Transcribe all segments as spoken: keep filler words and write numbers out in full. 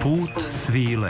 Put svile.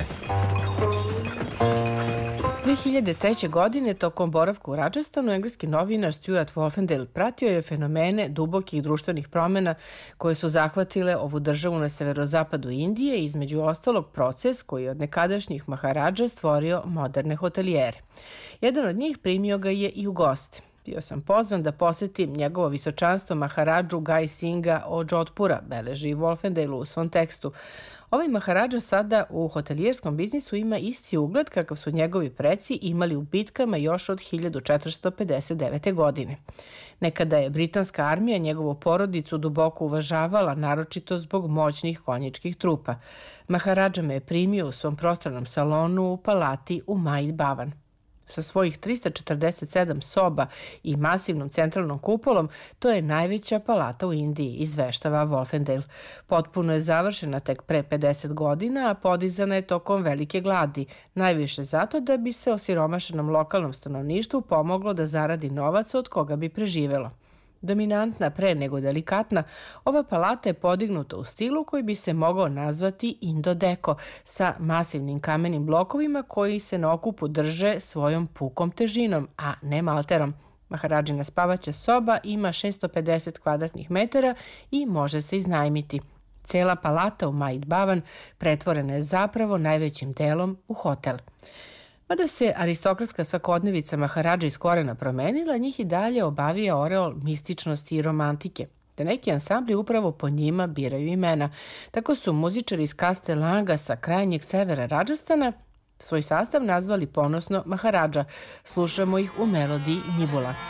dve hiljade treće. godine, tokom boravka u Radžastanu, engleski novinar Stuart Wolfendale pratio je fenomene dubokih društvenih promjena koje su zahvatile ovu državu na severozapadu Indije, između ostalog proces koji je od nekadašnjih Maharadža stvorio moderne hotelijere. Jedan od njih primio ga je i u goste. Bio sam pozvan da posetim njegovo visočanstvo Maharadžu Gai Singha od Jodhpura, beleži Wolfendale u svom tekstu. Ovaj Maharadža sada u hotelijerskom biznisu ima isti ugled kakav su njegovi preci imali u bitkama još od hiljadu četiristo pedeset devete. godine. Nekada je britanska armija njegovu porodicu duboko uvažavala, naročito zbog moćnih konjičkih trupa. Maharadža me je primio u svom prostranom salonu u palati u Maid Bhavan. Sa svojih trista četrdeset sedam soba i masivnom centralnom kupolom, to je najveća palata u Indiji, izveštava Wolfendale. Potpuno je završena tek pre pedeset godina, a podizana je tokom velike gladi, najviše zato da bi se osiromašenom lokalnom stanovništvu pomoglo da zaradi novac od koga bi preživelo. Dominantna pre nego delikatna, ova palata je podignuta u stilu koji bi se mogao nazvati Indo-deko, sa masivnim kamenim blokovima koji se na okupu drže svojom pukom težinom, a ne malterom. Maharadžina spavaća soba ima šessto pedeset kvadratnih metara i može se iznajmiti. Cela palata u Maid Bhavan pretvorena je zapravo najvećim delom u hotel. Mada se aristokratska svakodnevica Maharadža iz korena promenila, njih i dalje obavija oreol mističnosti i romantike. Te neki ansambli upravo po njima biraju imena. Tako su muzičari iz kaste Langa sa krajnjeg severa Radžastana svoj sastav nazvali ponosno Maharadža. Slušamo ih u melodiji Njibula.